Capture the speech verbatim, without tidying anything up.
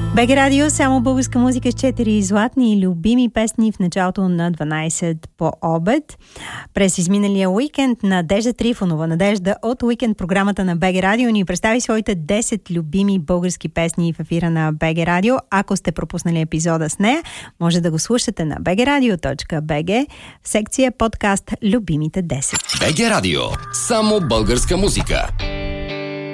БГ Радио, само българска музика с четири златни и любими песни в началото на дванайсет по обед. През изминалия уикенд Надежда Трифонова, Надежда от уикенд програмата на БГ Радио, ни представи своите десет любими български песни в ефира на БГ Радио. Ако сте пропуснали епизода с нея, може да го слушате на би джи радио точка би джи в секция подкаст Любимите десет. БГ Радио, само българска музика.